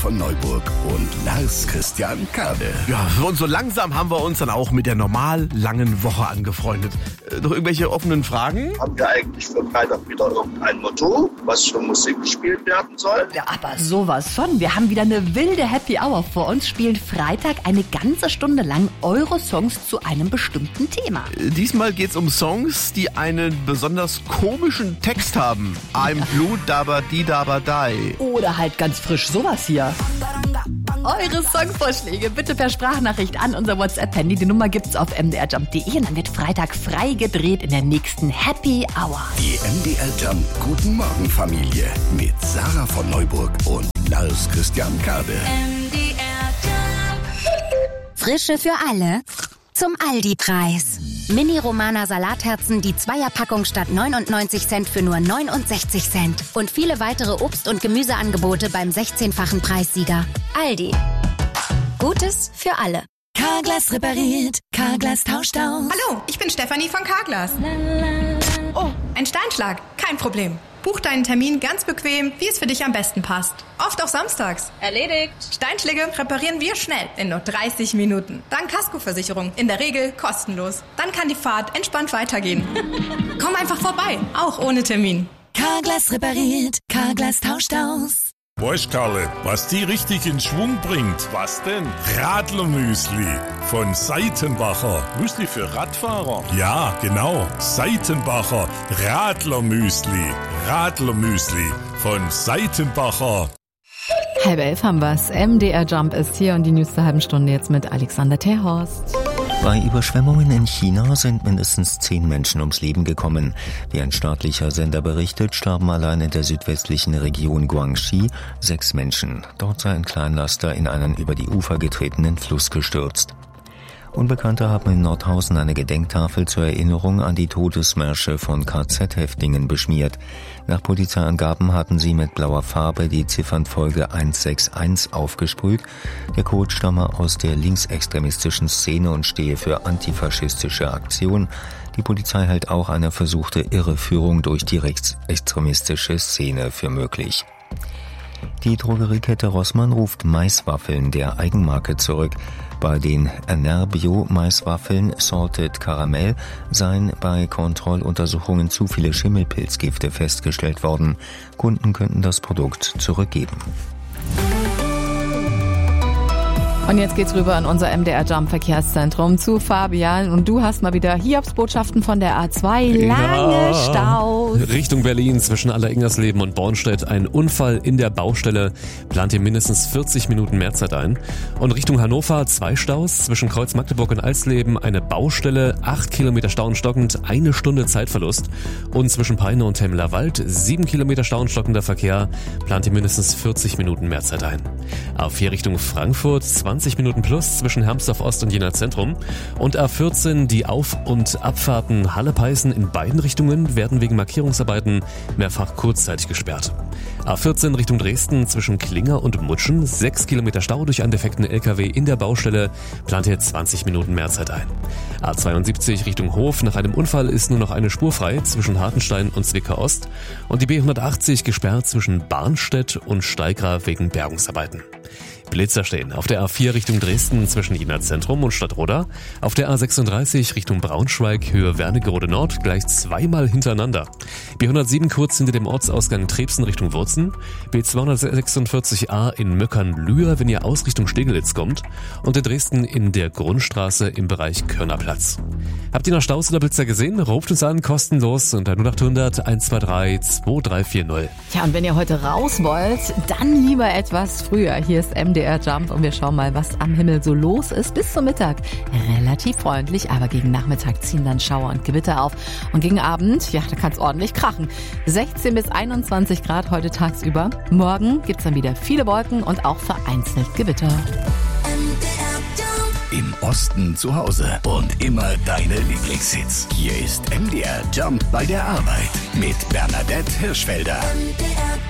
von Neuburg und Lars Christian Kade. Ja, und so langsam haben wir uns dann auch mit der normal langen Woche angefreundet. Noch irgendwelche offenen Fragen? Haben wir eigentlich für Freitag wieder irgendein Motto, was für Musik gespielt werden soll? Ja, aber sowas von. Wir haben wieder eine wilde Happy Hour vor uns, spielen Freitag eine ganze Stunde lang eure Songs zu einem bestimmten Thema. Diesmal geht's um Songs, die einen besonders komischen Text haben. I'm blue, daba di daba die. Oder halt ganz frisch sowas hier. Eure Songvorschläge bitte per Sprachnachricht an unser WhatsApp-Handy. Die Nummer gibt's auf mdrjump.de und dann wird Freitag frei gedreht in der nächsten Happy Hour. Die MDR Jump Guten Morgen Familie mit Sarah von Neuburg und Lars Christian Kade. Frische für alle zum Aldi-Preis. Mini-Romana Salatherzen, die Zweierpackung statt 99 Cent für nur 69 Cent. Und viele weitere Obst- und Gemüseangebote beim 16-fachen Preissieger. Aldi. Gutes für alle. Carglass repariert, Carglass tauscht aus. Hallo, ich bin Stefanie von Carglass. Oh, ein Steinschlag, kein Problem. Buch deinen Termin ganz bequem, wie es für dich am besten passt. Oft auch samstags. Erledigt. Steinschläge reparieren wir schnell, in nur 30 Minuten. Dank Kaskoversicherung, in der Regel kostenlos. Dann kann die Fahrt entspannt weitergehen. Komm einfach vorbei, auch ohne Termin. Carglass repariert, Carglass tauscht aus. Weißt Karle, was die richtig in Schwung bringt? Was denn? Radlermüsli von Seitenbacher. Müsli für Radfahrer? Ja, genau. Seitenbacher Radlermüsli. Radlermüsli von Seitenbacher. 10:30 haben wir's. MDR Jump ist hier und die News der halben Stunde jetzt mit Alexander Terhorst. Bei Überschwemmungen in China sind mindestens 10 Menschen ums Leben gekommen. Wie ein staatlicher Sender berichtet, starben allein in der südwestlichen Region Guangxi 6 Menschen. Dort sei ein Kleinlaster in einen über die Ufer getretenen Fluss gestürzt. Unbekannte haben in Nordhausen eine Gedenktafel zur Erinnerung an die Todesmärsche von KZ-Häftlingen beschmiert. Nach Polizeiangaben hatten sie mit blauer Farbe die Ziffernfolge 161 aufgesprüht. Der Code stamme aus der linksextremistischen Szene und stehe für antifaschistische Aktion. Die Polizei hält auch eine versuchte Irreführung durch die rechtsextremistische Szene für möglich. Die Drogeriekette Rossmann ruft Maiswaffeln der Eigenmarke zurück. Bei den Enerbio-Maiswaffeln Salted Caramel seien bei Kontrolluntersuchungen zu viele Schimmelpilzgifte festgestellt worden. Kunden könnten das Produkt zurückgeben. Und jetzt geht's rüber in unser MDR Jump Verkehrszentrum zu Fabian. Und du hast mal wieder Hiobsbotschaften von der A2. Lange Staus. Richtung Berlin zwischen Aller-Ingersleben und Bornstedt. Ein Unfall in der Baustelle. Plant ihr mindestens 40 Minuten mehr Zeit ein. Und Richtung Hannover 2 Staus. Zwischen Kreuz Magdeburg und Alsleben eine Baustelle. 8 Kilometer Stau und stockend. 1 Stunde Zeitverlust. Und zwischen Peine und Temmeler Wald 7 Kilometer Stau und stockender Verkehr. Plant ihr mindestens 40 Minuten mehr Zeit ein. A4 Richtung Frankfurt 20 Minuten plus zwischen Hermsdorf Ost und Jena Zentrum. Und A14 die Auf- und Abfahrten Halle-Peißen in beiden Richtungen werden wegen Markierungsarbeiten mehrfach kurzzeitig gesperrt. A14 Richtung Dresden zwischen Klinger und Mutschen 6 Kilometer Stau durch einen defekten LKW in der Baustelle, plant hier 20 Minuten mehr Zeit ein. A72 Richtung Hof, nach einem Unfall ist nur noch eine Spur frei zwischen Hartenstein und Zwickau Ost und die B180 gesperrt zwischen Barnstedt und Steigra wegen Bergungsarbeiten. Blitzer stehen auf der A4 Richtung Dresden zwischen Jena Zentrum und Stadtroda, auf der A36 Richtung Braunschweig Höhe Wernigerode Nord gleich zweimal hintereinander. B107 kurz hinter dem Ortsausgang Trebsen Richtung Wurzen, B246a in Möckern-Lühr, wenn ihr aus Richtung Steglitz kommt und in Dresden in der Grundstraße im Bereich Körnerplatz. Habt ihr noch Staus oder Blitzer gesehen? Ruft uns an, kostenlos unter 0800 123 2340. Ja, und wenn ihr heute raus wollt, dann lieber etwas früher. Hier ist MDR Jump und wir schauen mal, was am Himmel so los ist. Bis zum Mittag relativ freundlich, aber gegen Nachmittag ziehen dann Schauer und Gewitter auf. Und gegen Abend, ja, da kann es ordentlich krachen. 16 bis 21 Grad heute tagsüber. Morgen gibt's dann wieder viele Wolken und auch vereinzelt Gewitter. Im Osten zu Hause und immer deine Lieblingshits. Hier ist MDR Jump bei der Arbeit mit Bernadette Hirschfelder. MDR